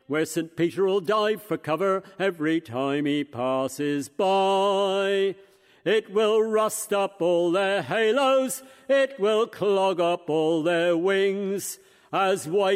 where St. Peter'll dive for cover every time he passes by. It will rust up all their halos, it will clog up all their wings, as white